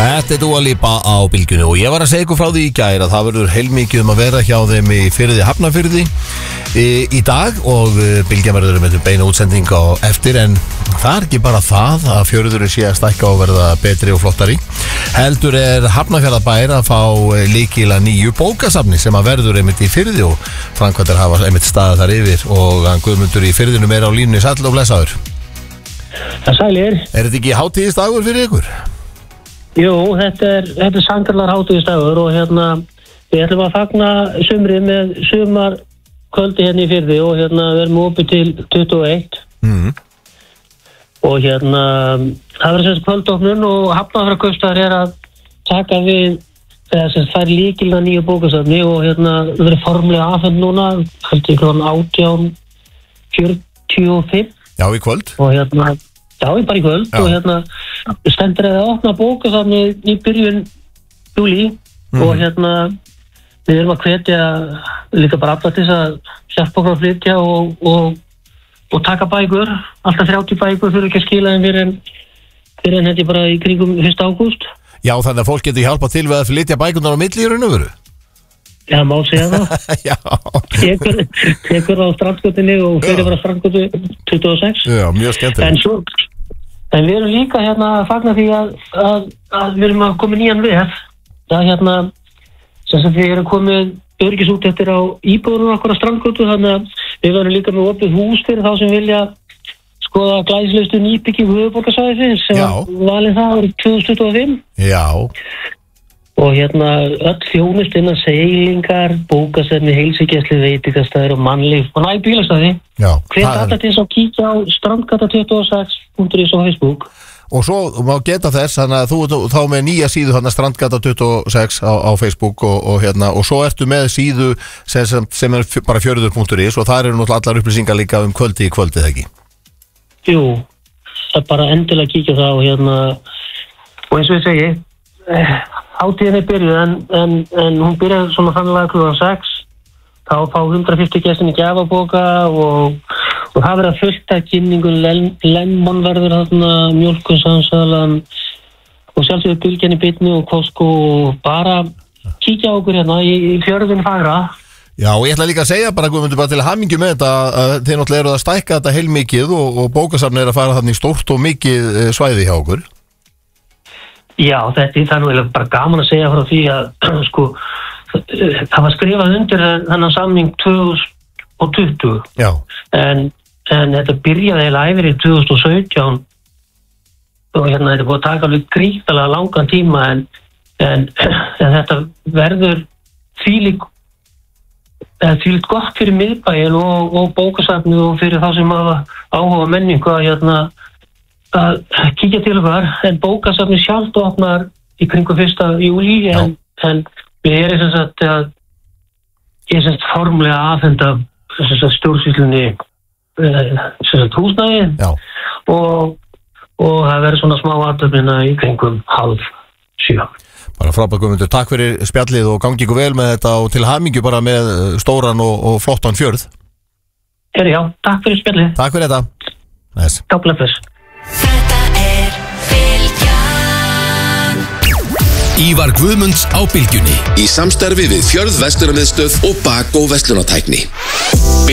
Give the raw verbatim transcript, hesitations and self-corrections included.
Þetta er Dua Lipa á bylgjunni og ég var að segja ykkur frá því í gær að það verður heilmikið um að vera hjá þeim í Firði Hafnarfirði í, í dag og bylgjan verður með beina útsending á eftir, en það er ekki bara það að fjörðurinn sé að stækka og verða betri og flottari, heldur er Hafnarfjarðarbær að fá lykil að nýju bókasafni sem að verður einmitt í Firði og framkvæmdir hafa einmitt staðið þar yfir og hann Guðmundur í Firðinu meira á línunni. Sæll og blessaður. Það sælir. Er þetta ekki hátíðisdagur fyrir ykkur? Jú, þetta er, þetta er sangarlar hátíðisdagur og hérna við ætlum að fagna sumrið með sumar kvöldi hérna í Firði og hérna við erum opið til tuttugu og eitt mm. og hérna það verður semst kvöldofnun og Hafnarfjarðarkaupstaður er að taka við eða semst fær lykilinn að nýju bókasafni og hérna við verðum formlega afhent núna heldur ykkur átján fjörutíu og fimm Já, í kvöld og hérna Já, bara í kvöld Já. Og hérna stendur eða að opna bókasafni í byrjun júlí mm. og hérna við erum að hvetja líka bara alla til þess að hjálpa okkur að flytja og, og, og taka bækur, alltaf þrjátíu bækur fyrir ekki að skila þeim fyrir en fyrir en þetta bara í kringum fyrsta ágúst. Já, þannig að fólk getur hjálpað til við að flytja bækurnar á milli í raun og veru. Já, má segja það. Já. Tekur, tekur á strandgötunni og fyrir bara strandgötu tuttugu og sex. Já, mjög skemmtilegt. En svo En við erum líka hérna að fagna því að, að, að við erum að koma nýjan vef. Það hérna, sem sem við erum komið öryggisúttektir á íbúðunum okkur á strandgötu, þannig að við verðum líka með opið hús fyrir þá sem vilja skoða glæsilegustu nýbygging höfuðborgarsvæðisins sem valið það árið tvö þúsund tuttugu og fimm. Já. Og hérna öll þjónustu innan seilingar, bókasafni, heilsugæslu, veitingastæðir og mannlíf og næg bílastæði. Já. Hver gata til þess að kíkja á strandgata tuttugu og sex punktur is á Facebook. Og svo má geta þess, þannig að þú þá með nýja síðu þannig að strandgata tuttugu og sex á, á Facebook og, og hérna, og svo ertu með síðu sem, sem, sem er bara fjörður punktur is og það eru náttúrulega allar upplýsingar líka um kvöldi í kvöldið, ekki? Jú, það er bara endilega kíkja það og hérna, og eins og ég segi, hátíðin er byrjuð en, en, en hún byrjaði svona fannlega klukkan sex, þá fá hundrað og fimmtíu gestin í gjafabóka og og það verður að fullta kynningun lemon verður þarna, mjólkursamsalan og sjálfsögur bylgjan í bitni og Costco og bara kíkja á okkur hérna í, í fjörðin fagra. Já, og ég ætla líka að segja bara, Guðmundur, bara til hamingju með þetta að þeir náttúrulega eru að stækka þetta heilmikið og, og bókasafni er að fara þarna í stórt og mikið svæði hjá okkur. Já, þetta það er nú bara gaman að segja frá því að sko, það var skrifað undir þennan samning tvö þúsund og tuttugu. Já. En En þetta byrjaði eiginlega yfir í tvö þúsund og sautján og hérna þetta er búið að taka alveg gríðarlega langan tíma en, en, en þetta verður þvílík þvílíkt gott fyrir miðbæinn og, og bókasafnið og fyrir þá sem hafa áhuga menningu að, hérna, að kíkja til okkar en bókasafnið sjálft opnar í kringum fyrsta júlí en, en við erum sem sagt að ég er sem sagt formlega afhenda stjórnsýslunni húsnæði og, og það verður svona smá aðtöfnina í kringum halv sjö. Bara frábært, Guðmundur, takk fyrir spjallið og gangi ykkur vel með þetta og til hamingju bara með stóran og, og flottan fjörð. Er já, takk fyrir spjallið. Takk fyrir þetta. Næs. Takk fyrir. Þetta er Bylgjan. Ívar Guðmunds á bylgjunni í samstarfi við Fjörð Verslunarmiðstöð og Bakó verslunartækni.